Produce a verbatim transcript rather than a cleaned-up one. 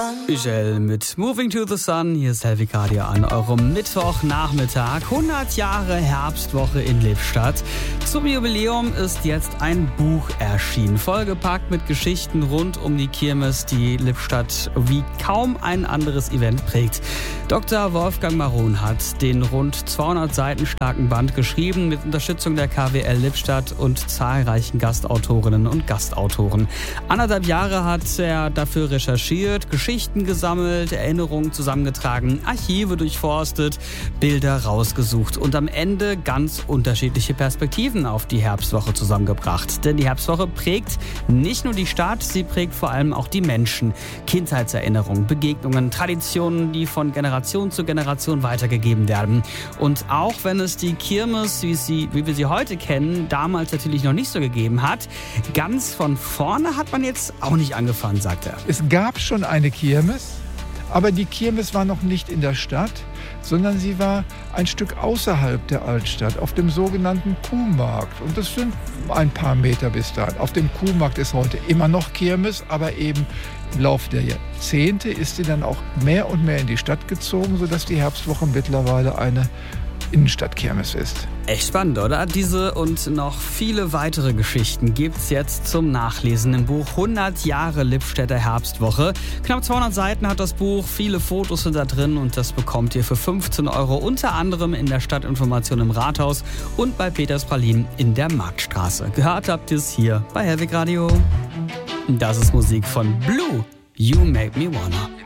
Michelle mit Moving to the Sun. Hier ist Helvig Radio an eurem Mittwochnachmittag. hundert Jahre Herbstwoche in Lippstadt. Zum Jubiläum ist jetzt ein Buch erschienen. Vollgepackt mit Geschichten rund um die Kirmes, die Lippstadt wie kaum ein anderes Event prägt. Doktor Wolfgang Maron hat den rund zweihundert Seiten starken Band geschrieben mit Unterstützung der K W L Lippstadt und zahlreichen Gastautorinnen und Gastautoren. Anderthalb Jahre hat er dafür recherchiert, Geschichten gesammelt, Erinnerungen zusammengetragen, Archive durchforstet, Bilder rausgesucht und am Ende ganz unterschiedliche Perspektiven auf die Herbstwoche zusammengebracht. Denn die Herbstwoche prägt nicht nur die Stadt, sie prägt vor allem auch die Menschen. Kindheitserinnerungen, Begegnungen, Traditionen, die von Generation zu Generation weitergegeben werden. Und auch wenn es die Kirmes, wie, sie, wie wir sie heute kennen, damals natürlich noch nicht so gegeben hat, ganz von vorne hat man jetzt auch nicht angefangen, sagt er. Es gab schon eine Kirmes, aber die Kirmes war noch nicht in der Stadt, sondern sie war ein Stück außerhalb der Altstadt, auf dem sogenannten Kuhmarkt. Und das sind ein paar Meter bis dahin. Auf dem Kuhmarkt ist heute immer noch Kirmes, aber eben im Laufe der Jahrzehnte ist sie dann auch mehr und mehr in die Stadt gezogen, sodass die Herbstwoche mittlerweile eine Innenstadtkirmes ist. Echt spannend, oder? Diese und noch viele weitere Geschichten gibt's jetzt zum Nachlesen im Buch hundert Jahre Lippstädter Herbstwoche. Knapp zweihundert Seiten hat das Buch, viele Fotos sind da drin und das bekommt ihr für fünfzehn Euro unter anderem in der Stadtinformation im Rathaus und bei Peters Pralinen in der Marktstraße. Gehört habt ihr es hier bei Helvig Radio. Das ist Musik von Blue, You Make Me Wanna.